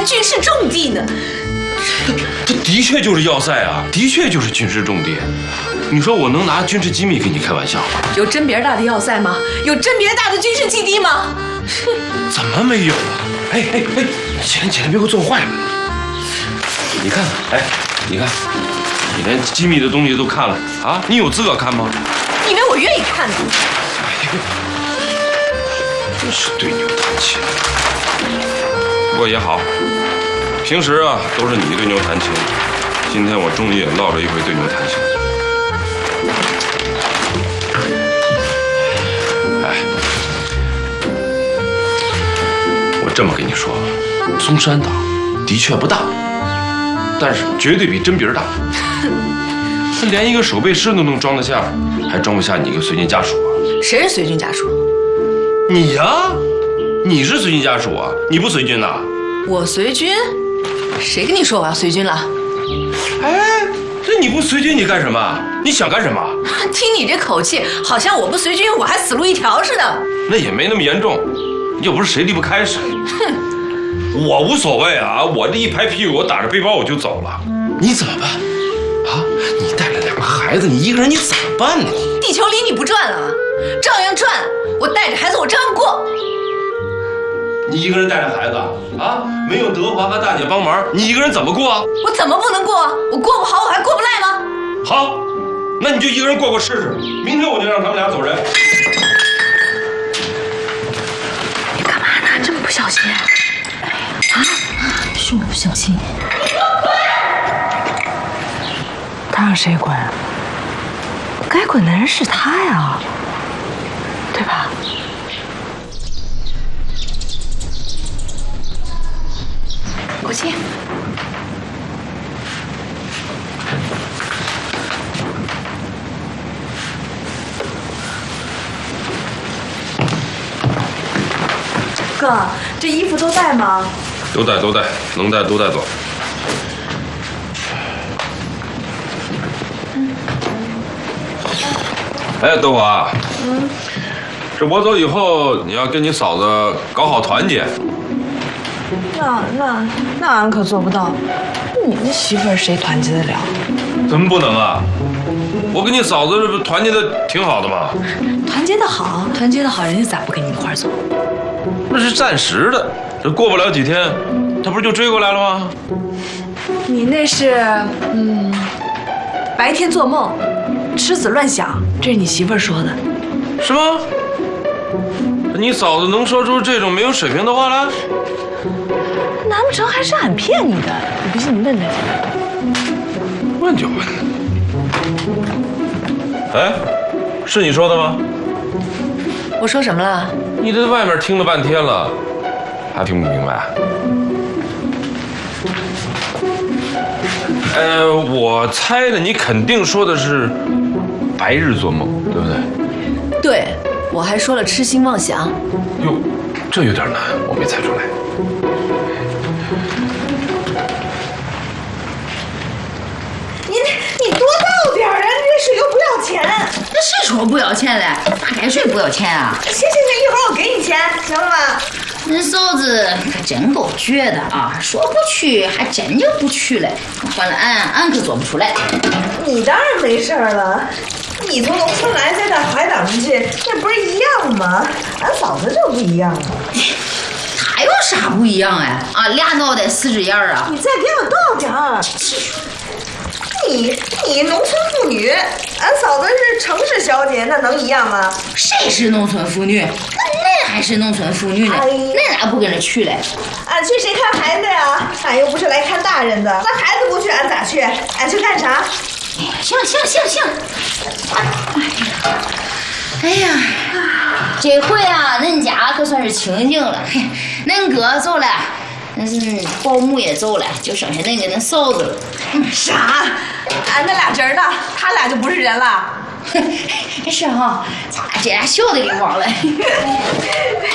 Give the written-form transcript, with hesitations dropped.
军事重地呢。 这的确就是要塞啊，的确就是军事重地。你说我能拿军事机密跟你开玩笑吗？ 有真别大的要塞吗？有真别大的军事基地吗？ 怎么没有啊？哎，起来，别给我做坏了。你看，哎，你看，你连机密的东西都看了啊？你有资格看吗？ 你以为我愿意看呢？ 哎呀，真是对牛弹琴。不过也好，平时啊都是你对牛弹琴，今天我终于也落着一回对牛弹琴。哎，我这么跟你说吧，嵩山党的确不大，但是绝对比真别大。他连一个守备师都能装得下，还装不下你一个随军家属啊？ 谁是随军家属？ 你呀，你是随军家属啊？你不随军呐？ 我随军？谁跟你说我要随军了？ 哎，这你不随军你干什么？你想干什么？ 听你这口气，好像我不随军我还死路一条似的。 那也没那么严重，又不是谁离不开谁。哼，我无所谓啊，我这一拍屁股，我打着背包我就走了。你怎么办？啊，你带了2个孩子，你一个人你怎么办呢？ 地球离你不转了，照样转。我带着孩子，我照样过。 你一个人带着孩子啊，没有德华和大姐帮忙，你一个人怎么过啊？ 我怎么不能过？我过不好，我还过不来吗？ 好，那你就一个人过试试。明天我就让他们俩走人。 你干嘛呢？这么不小心？啊？是我不小心。他让谁滚？该滚的人是他呀，对吧？国庆，哥，这衣服都带吗？ 都带，能带都带走。哎，德华，这我走以后，你要跟你嫂子搞好团结。 那俺可做不到。你们媳妇儿谁团结得了？ 怎么不能啊？我跟你嫂子这不团结的挺好的吗？ 团结的好，人家咋不跟你一块儿走？ 那是暂时的，这过不了几天，他不是就追过来了吗？ 你那是白天做梦，痴子乱想，这是你媳妇儿说的。 是吗？你嫂子能说出这种没有水平的话来？ 难不成还是俺骗你的？你不信你问他去。 问就问。哎，是你说的吗？ 我说什么了？ 你在外面听了半天了，还听不明白？我猜的，你肯定说的是白日做梦，对不对？ 对，我还说了痴心妄想。 哟，这有点难，我没猜出来。 你多倒点啊！你这水又不要钱。 那是说不要钱嘞？大开水不要钱啊？ 行，一会儿我给你钱，行了吧？ 恁嫂子可真够绝的啊！说不去还真就不去了。换了俺可做不出来。 你当然没事了，你从农村来再到海岛上去，那不是一样吗？俺嫂子就不一样了。 他有啥不一样哎？啊，2脑袋4只眼啊！ 你再给我倒点儿。你农村妇女，俺嫂子是城市小姐，那能一样吗？ 谁是农村妇女？那恁还是农村妇女呢？恁咋不跟着去嘞？ 俺去谁看孩子呀？俺又不是来看大人的，那孩子不去，俺咋去？俺去干啥？ 行。哎呀，这回啊，恁家可算是清静了。嘿，恁哥走了，但是保姆也走了，就剩下恁跟恁嫂子了。 啥？俺那俩侄儿呢？他俩就不是人了？ 是哈，咱这俩小的给忘了。